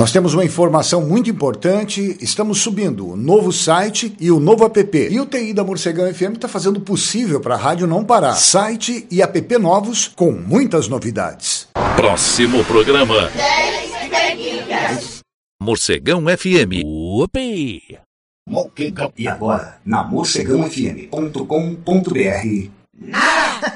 Nós temos uma informação muito importante, estamos subindo o novo site e o novo app. E o TI da Morcegão FM está fazendo o possível para a rádio não parar. Site e app novos com muitas novidades. Próximo programa. Morcegão FM. Upi! E agora, na morcegãofm.com.br.